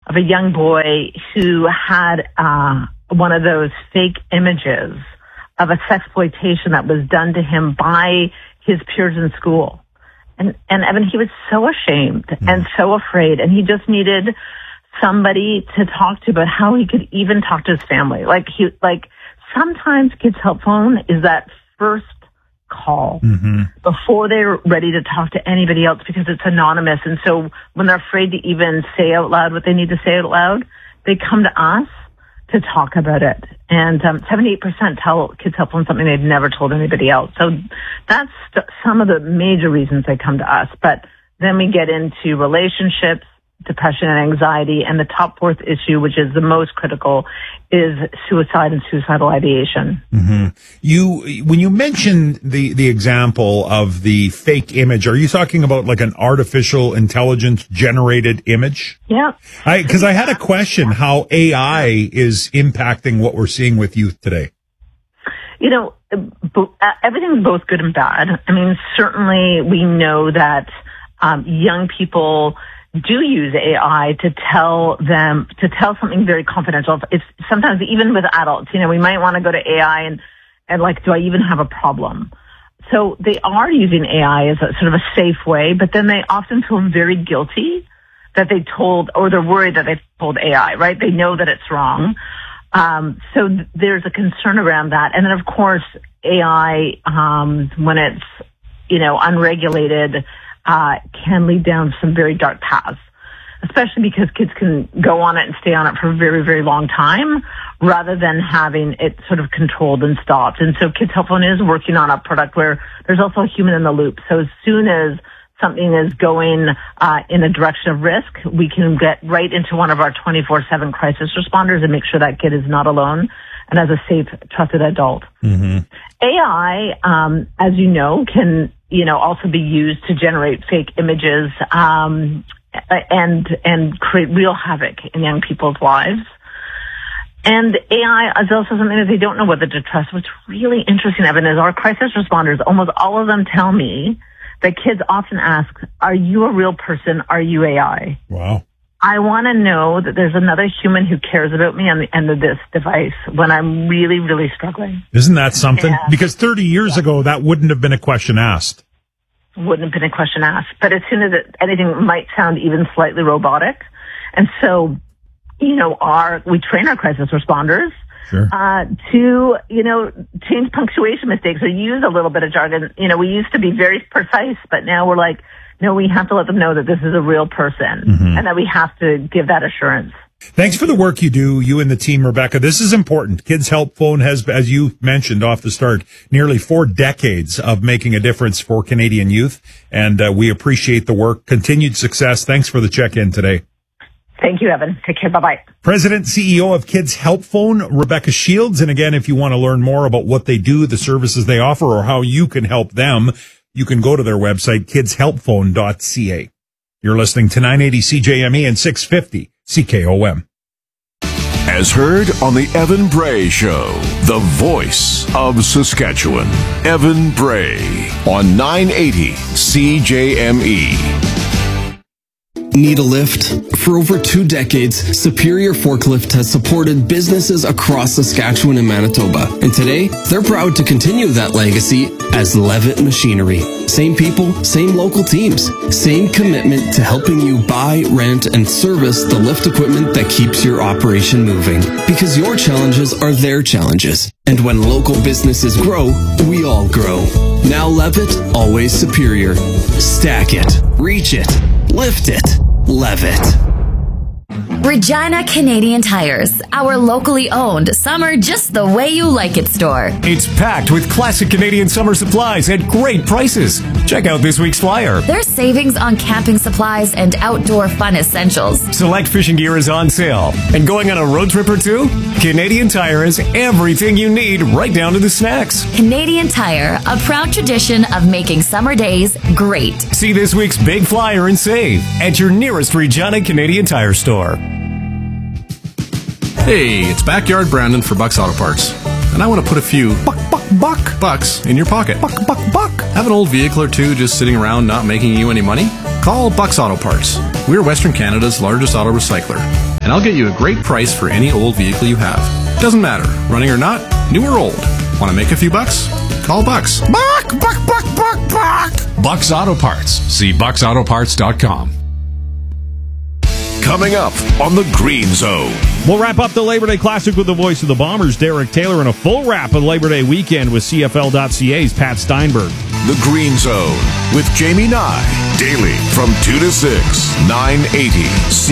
of a young boy who had one of those fake images of a sexploitation that was done to him by his peers in school. And Evan, he was so ashamed and so afraid, and he just needed somebody to talk to about how he could even talk to his family. Sometimes Kids Help Phone is that first call before they're ready to talk to anybody else, because it's anonymous. And so when they're afraid to even say out loud what they need to say out loud, they come to us to talk about it. And 78% tell Kids Help Phone something they've never told anybody else. So that's some of the major reasons they come to us. But then we get into relationships, depression and anxiety, and the top fourth issue, which is the most critical, is suicide and suicidal ideation. When you mention the example of the fake image, are you talking about like an artificial intelligence generated image? Yeah. Because I had a question how AI is impacting what we're seeing with youth today. You know, everything's both good and bad. I mean, certainly we know that young people do use AI to tell something very confidential. It's sometimes even with adults, you know, we might want to go to AI and like, do I even have a problem? So they are using AI as a sort of a safe way, but then they often feel very guilty that they told, or they're worried that they told AI, right? They know that it's wrong. So there's a concern around that. And then of course, AI, when it's, you know, unregulated, can lead down some very dark paths, especially because kids can go on it and stay on it for a very, very long time rather than having it sort of controlled and stopped. And so Kids Help Phone is working on a product where there's also a human in the loop. So as soon as something is going in a direction of risk, we can get right into one of our 24/7 crisis responders and make sure that kid is not alone and as a safe, trusted adult. AI, as you know, can also be used to generate fake images and create real havoc in young people's lives. And AI is also something that they don't know whether to trust. What's really interesting, Evan, is our crisis responders, almost all of them tell me that kids often ask, are you a real person? Are you AI? Wow. I want to know that there's another human who cares about me on the end of this device when I'm really, really struggling. Isn't that something? Because 30 years ago, that wouldn't have been a question asked. Wouldn't have been a question asked. But as soon as anything might sound even slightly robotic. And so, we train our crisis responders to, change punctuation mistakes or use a little bit of jargon. We used to be very precise, but now we're like, no, we have to let them know that this is a real person and that we have to give that assurance. Thanks for the work you do, you and the team, Rebecca. This is important. Kids Help Phone has, as you mentioned off the start, nearly 4 decades of making a difference for Canadian youth. And we appreciate the work. Continued success. Thanks for the check-in today. Thank you, Evan. Take care. Bye-bye. President, CEO of Kids Help Phone, Rebecca Shields. And again, if you want to learn more about what they do, the services they offer, or how you can help them, you can go to their website, kidshelpphone.ca. You're listening to 980 CJME and 650 CKOM. As heard on the Evan Bray Show, the voice of Saskatchewan. Evan Bray on 980 CJME. Need a lift? For over 2 decades, Superior Forklift has supported businesses across Saskatchewan and Manitoba. And today, they're proud to continue that legacy as Levitt Machinery. Same people, same local teams, same commitment to helping you buy, rent, and service the lift equipment that keeps your operation moving. Because your challenges are their challenges. And when local businesses grow, we all grow. Now Levitt, always superior. Stack it, reach it, lift it, Levitt. Regina Canadian Tires, our locally owned summer just the way you like it store. It's packed with classic Canadian summer supplies at great prices. Check out this week's flyer. There's savings on camping supplies and outdoor fun essentials. Select fishing gear is on sale. And going on a road trip or two? Canadian Tire has everything you need, right down to the snacks. Canadian Tire, a proud tradition of making summer days great. See this week's big flyer and save at your nearest Regina Canadian Tire store. Hey, it's Backyard Brandon for Bucks Auto Parts. And I want to put a few bucks in your pocket. Buck. Have an old vehicle or two just sitting around not making you any money? Call Bucks Auto Parts. We're Western Canada's largest auto recycler. and I'll get you a great price for any old vehicle you have. Doesn't matter, running or not, new or old. Want to make a few bucks? Call Bucks. Buck! Bucks Auto Parts. See bucksautoparts.com. Coming up on the Green Zone. We'll wrap up the Labor Day Classic with the voice of the Bombers, Derek Taylor, and a full wrap of Labor Day weekend with CFL.ca's Pat Steinberg. The Green Zone with Jamie Nye. Daily from 2 to 6, 980